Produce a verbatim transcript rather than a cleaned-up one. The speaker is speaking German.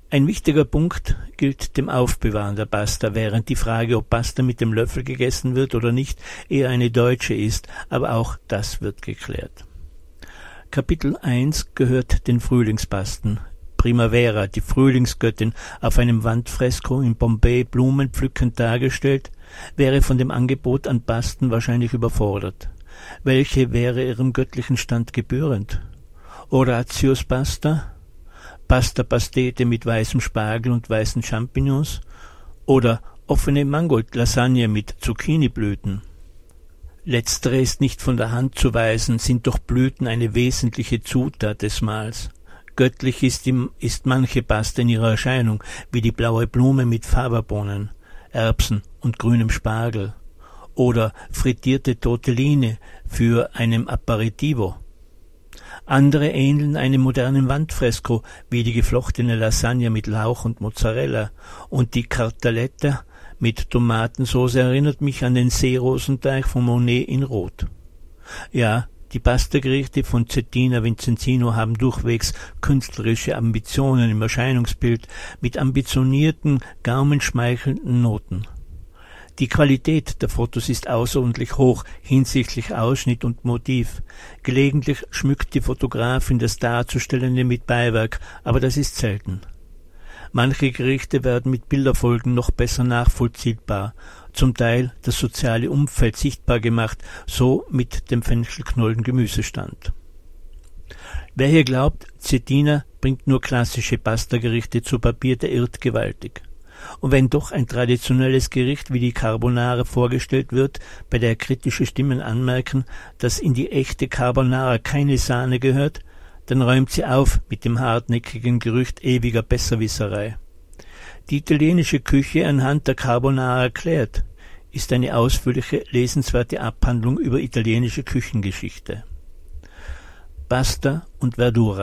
Ein wichtiger Punkt gilt dem Aufbewahren der Pasta, während die Frage, ob Pasta mit dem Löffel gegessen wird oder nicht, eher eine deutsche ist, aber auch das wird geklärt. Kapitel eins gehört den Frühlingspasten. Primavera, die Frühlingsgöttin, auf einem Wandfresko in Bombay blumenpflückend dargestellt, wäre von dem Angebot an Pasten wahrscheinlich überfordert. Welche wäre ihrem göttlichen Stand gebührend? Horatius Pasta? Pasta Pastete mit weißem Spargel und weißen Champignons oder offene Mangold-Lasagne mit Zucchiniblüten. Letztere ist nicht von der Hand zu weisen, sind doch Blüten eine wesentliche Zutat des Mahls. Göttlich ist, im, ist manche Pasta in ihrer Erscheinung, wie die blaue Blume mit Fava-Bohnen, Erbsen und grünem Spargel oder frittierte Tortelline für einem Aperitivo. Andere ähneln einem modernen Wandfresko, wie die geflochtene Lasagne mit Lauch und Mozzarella, und die Cartaletta mit Tomatensauce erinnert mich an den Seerosenteig von Monet in Rot. Ja, die Pastagerichte von Cettina Vincenzino haben durchwegs künstlerische Ambitionen im Erscheinungsbild mit ambitionierten, gaumenschmeichelnden Noten. Die Qualität der Fotos ist außerordentlich hoch hinsichtlich Ausschnitt und Motiv. Gelegentlich schmückt die Fotografin das Darzustellende mit Beiwerk, aber das ist selten. Manche Gerichte werden mit Bilderfolgen noch besser nachvollziehbar, zum Teil das soziale Umfeld sichtbar gemacht, so mit dem Fenchelknollen-Gemüsestand. Wer hier glaubt, Cettina bringt nur klassische Pastagerichte zu Papier, der irrt gewaltig. Und wenn doch ein traditionelles Gericht wie die Carbonara vorgestellt wird, bei der kritische Stimmen anmerken, dass in die echte Carbonara keine Sahne gehört, dann räumt sie auf mit dem hartnäckigen Gerücht ewiger Besserwisserei. Die italienische Küche anhand der Carbonara erklärt, ist eine ausführliche, lesenswerte Abhandlung über italienische Küchengeschichte. Pasta und Verdura.